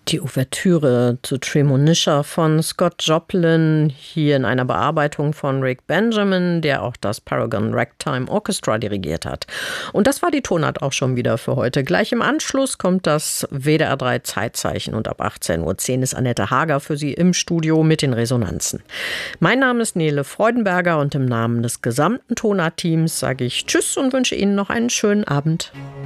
Die Ouvertüre zu Tremonisha von Scott Joplin, hier in einer Bearbeitung von Rick Benjamin, der auch das Paragon Ragtime Orchestra dirigiert hat. Und das war die Tonart auch schon wieder für heute. Gleich im Anschluss kommt das WDR 3 Zeitzeichen und ab 18:10 Uhr ist Annette Hager für Sie im Studio mit den Resonanzen. Mein Name ist Nele Freudenberger und im Namen des gesamten Tonart-Teams sage ich Tschüss und wünsche Ihnen noch einen schönen Abend.